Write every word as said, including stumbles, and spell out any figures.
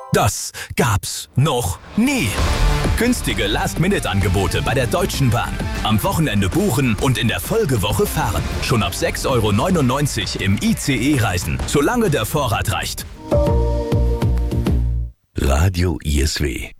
Das gab's noch nie. Günstige Last-Minute-Angebote bei der Deutschen Bahn. Am Wochenende buchen und in der Folgewoche fahren. Schon ab sechs Euro neunundneunzig im I C E reisen, solange der Vorrat reicht. Radio I S W